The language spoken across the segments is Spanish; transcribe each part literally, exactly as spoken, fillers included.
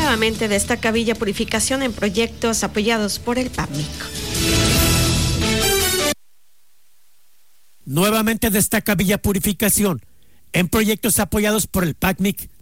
Nuevamente destaca Villa Purificación en proyectos apoyados por el P A C M I C. Nuevamente destaca Villa Purificación en proyectos apoyados por el P A C M I C.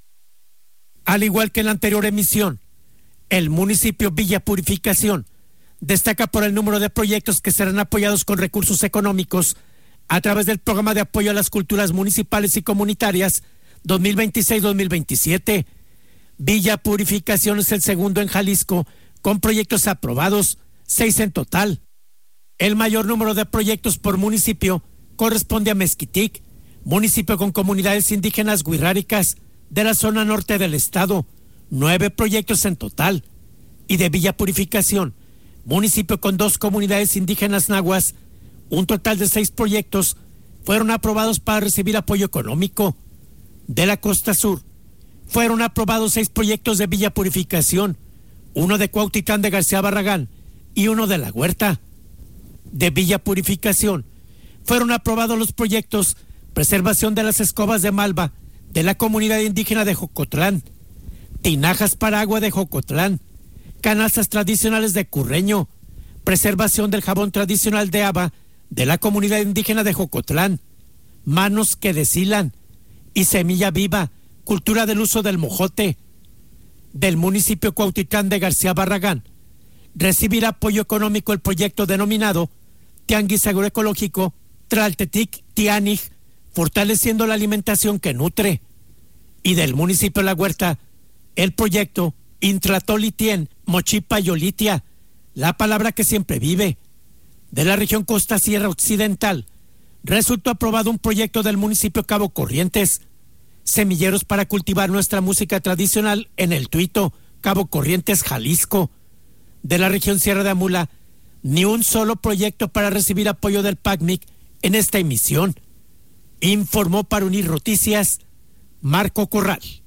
Al igual que en la anterior emisión, el municipio Villa Purificación destaca por el número de proyectos que serán apoyados con recursos económicos a través del Programa de Apoyo a las Culturas Municipales y Comunitarias dos mil veintiséis dos mil veintisiete. Villa Purificación es el segundo en Jalisco con proyectos aprobados, seis en total. El mayor número de proyectos por municipio corresponde a Mezquitic, municipio con comunidades indígenas wixárikas de la zona norte del estado, nueve proyectos en total. Y de Villa Purificación, municipio con dos comunidades indígenas nahuas, un total de seis proyectos fueron aprobados para recibir apoyo económico. De la costa sur, fueron aprobados seis proyectos de Villa Purificación, uno de Cuautitlán de García Barragán y uno de La Huerta. De Villa Purificación, fueron aprobados los proyectos Preservación de las Escobas de Malva de la comunidad indígena de Jocotlán, Tinajas para Agua de Jocotlán, Canastas Tradicionales de Curreño, Preservación del Jabón Tradicional de Aba de la comunidad indígena de Jocotlán, Manos que Deshilan y Semilla Viva, Cultura del Uso del Mojote. Del municipio Cuautitlán de García Barragán, recibirá apoyo económico el proyecto denominado Tianguis Agroecológico Tlaltetic Tianij, fortaleciendo la alimentación que nutre. Y del municipio La Huerta, el proyecto Intratolitien Mochipa Yolitia, la palabra que siempre vive. De la región Costa Sierra Occidental, resultó aprobado un proyecto del municipio Cabo Corrientes, semilleros para cultivar nuestra música tradicional en el Tuito, Cabo Corrientes, Jalisco. De la región Sierra de Amula, ni un solo proyecto para recibir apoyo del P A C M I C en esta emisión. Informó para Unir Noticias Marco Corral.